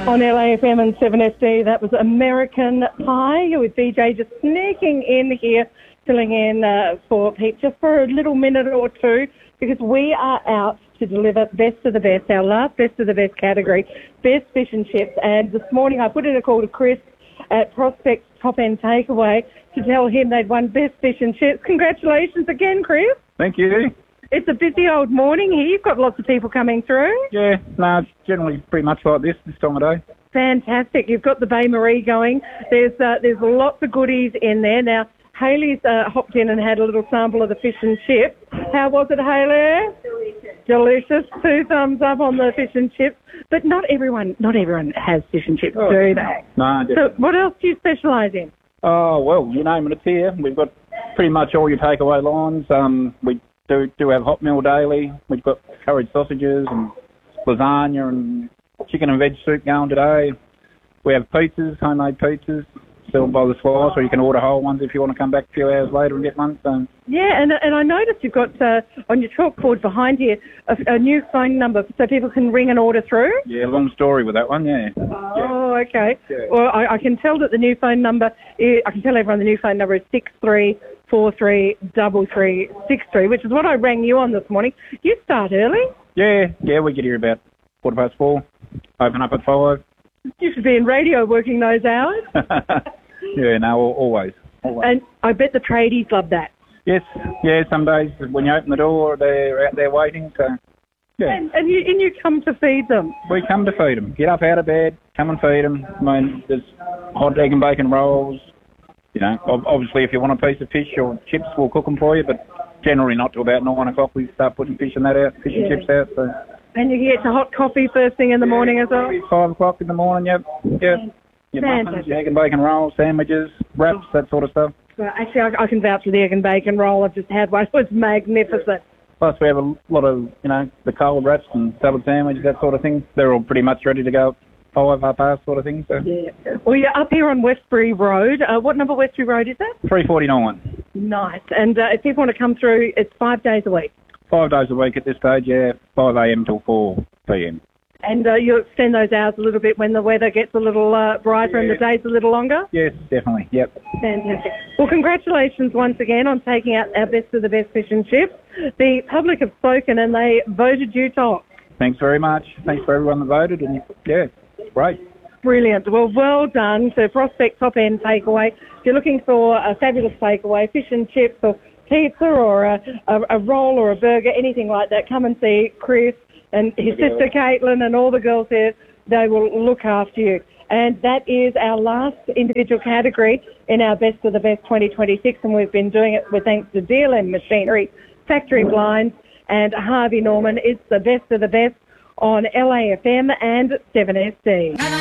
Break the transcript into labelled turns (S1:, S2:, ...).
S1: On LAFM and 7SD, that was American Pie with BJ just sneaking in here, filling in for Pete just for a little minute or two, because we are out to deliver Best of the Best, our last Best of the Best category, Best Fish and Chips. And this morning I put in a call to Chris at Prospect Top End Takeaway to tell him they'd won Best Fish and Chips. Congratulations again, Chris.
S2: Thank you.
S1: It's a busy old morning here. You've got lots of people coming through.
S2: Yeah, no, it's generally pretty much like this time of day.
S1: Fantastic. You've got the Bay Marie going. There's lots of goodies in there. Now, Hayley's hopped in and had a little sample of the fish and chips. How was it, Hayley? Delicious. 2 thumbs up on the fish and chips. But not everyone has fish and chips, do they?
S2: No, definitely.
S1: So what else do you specialise in?
S2: Oh, well, you name it, it's here. We've got pretty much all your takeaway lines. We do have hot meal daily. We've got curried sausages and lasagna and chicken and veg soup going today. We have pizzas, homemade pizzas, sold by the slice, or you can order whole ones if you want to come back a few hours later and get one. So.
S1: Yeah, and I noticed you've got on your chalkboard behind here a new phone number so people can ring and order through.
S2: Yeah, long story with that one, yeah.
S1: Oh, okay.
S2: Yeah.
S1: Well, I can tell that the new phone number, I can tell everyone the new phone number is 63433363, which is what I rang you on this morning. You start early?
S2: Yeah, we get here about 4:15, open up at 5.
S1: You should be in radio working those hours.
S2: Yeah, no, always.
S1: And I bet the tradies love that.
S2: Yes, yeah, some days when you open the door, they're out there waiting, so, yeah.
S1: And you come to feed them?
S2: We come to feed them. Get up out of bed, come and feed them. I mean, there's hot egg and bacon rolls. You know, obviously if you want a piece of fish or chips, we'll cook them for you, but generally not till about 9 o'clock we start putting fish and chips out. So.
S1: And you get to hot coffee first thing in the morning as well?
S2: 5 o'clock in the morning, yep. Your muffins, your egg and bacon rolls, sandwiches, wraps, that sort of stuff.
S1: Well, actually, I can vouch for the egg and bacon roll. I've just had one. It was magnificent.
S2: Plus we have a lot of, the cold wraps and salad sandwiches, that sort of thing. They're all pretty much ready to go. 5 past sort of thing. So.
S1: Yeah. Well, you're up here on Westbury Road. What number Westbury Road is that?
S2: 349.
S1: Nice. And if people want to come through, it's 5 days a week?
S2: 5 days a week at this stage, yeah. 5 a.m. till 4 p.m.
S1: And you extend those hours a little bit when the weather gets a little brighter and the day's a little longer?
S2: Yes, definitely, yep.
S1: Fantastic. Well, congratulations once again on taking out our Best of the Best Fish and Chips. The public have spoken and they voted you top.
S2: Thanks very much. Thanks for everyone that voted, and yeah, great.
S1: Brilliant. Well done to Prospect Top End Takeaway. If you're looking for a fabulous takeaway, fish and chips or pizza or a roll or a burger, anything like that, come and see Chris and his sister Caitlin and all the girls there. They will look after you. And that is our last individual category in our Best of the Best 2026, and we've been doing it with thanks to DLM Machinery, Factory Blinds and Harvey Norman. It's the Best of the Best on LAFM and 7SD.